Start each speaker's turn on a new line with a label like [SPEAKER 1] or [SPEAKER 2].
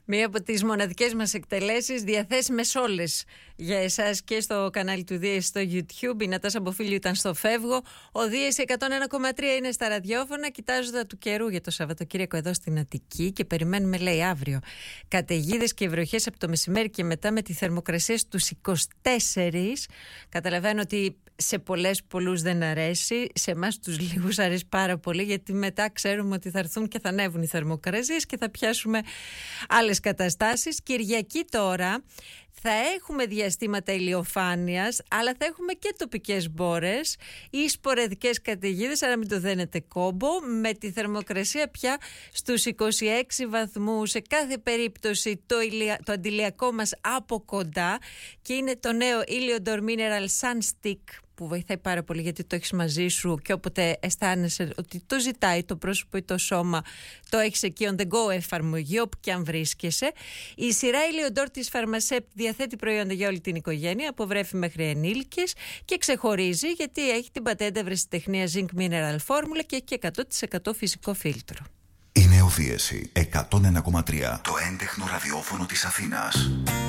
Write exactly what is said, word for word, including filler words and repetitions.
[SPEAKER 1] Μία από τις μοναδικές μας εκτελέσεις, διαθέσιμες όλες για εσάς και στο κανάλι του Δίεση στο YouTube. Η Νατάσα Μποφίλιου ήταν στο Φεύγω. Ο Δίεση εκατόν ένα κόμμα τρία είναι στα ραδιόφωνα. Κοιτάζοντα του καιρού για το Σαββατοκύριακο εδώ στην Αττική και περιμένουμε, λέει, αύριο καταιγίδες και βροχές από το μεσημέρι και μετά με τη θερμοκρασία στους είκοσι τέσσερα. Καταλαβαίνω ότι σε πολλές πολλούς δεν αρέσει. Σε εμάς τους λίγους αρέσει πάρα πολύ, γιατί μετά ξέρουμε ότι θα έρθουν και θα ανέβουν οι θερμοκρασίες και θα πιάσουμε άλλες καταστάσεις. Κυριακή τώρα θα έχουμε διαστήματα ηλιοφάνειας, αλλά θα έχουμε και τοπικές μπόρες ή σποραδικές καταιγίδες, άρα μην το δένετε κόμπο, με τη θερμοκρασία πια στους είκοσι έξι βαθμούς. Σε κάθε περίπτωση το, ηλια... το αντιλιακό μας από κοντά, και είναι το νέο Heliodor Mineral Sun Stick, που βοηθάει πάρα πολύ γιατί το έχεις μαζί σου και όποτε αισθάνεσαι ότι το ζητάει το πρόσωπο ή το σώμα, το έχεις εκεί on the go εφαρμογή όπου και αν βρίσκεσαι. Η σειρά Heliodor της Pharmasep διαθέτει προϊόντα για όλη την οικογένεια, από βρέφη μέχρι ενήλικες, και ξεχωρίζει γιατί έχει την πατέντα ευρεσιτεχνία Zinc Mineral Formula και έχει και εκατό τοις εκατό φυσικό φίλτρο.
[SPEAKER 2] Είναι ο Δίεση εκατόν ένα κόμμα τρία, το έντεχνο ραδιόφωνο της Αθήνας.